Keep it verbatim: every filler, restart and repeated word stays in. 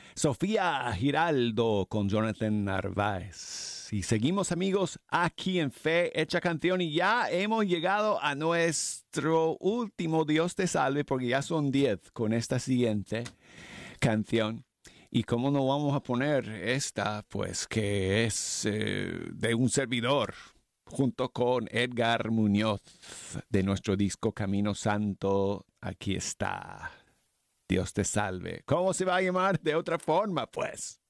Sofía Giraldo con Jonathan Narváez. Y seguimos, amigos, aquí en Fe Hecha Canción, y ya hemos llegado a nuestro último Dios te salve, porque ya son diez con esta siguiente canción. Y cómo no vamos a poner esta, pues que es eh, de un servidor, junto con Edgar Muñoz, de nuestro disco Camino Santo. Aquí está. Dios te salve. ¿Cómo se va a llamar de otra forma, pues?